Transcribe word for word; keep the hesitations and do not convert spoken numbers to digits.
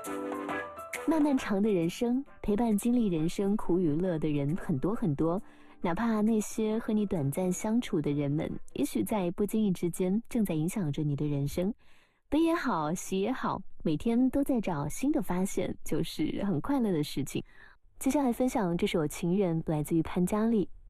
漫漫长的人生，陪伴经历人生苦与乐的人很多很多，哪怕那些和你短暂相处的人们，也许在不经意之间正在影响着你的人生。悲也好，喜也好，每天都在找新的发现，就是很快乐的事情。接下来分享这首《情人》，来自于潘嘉丽。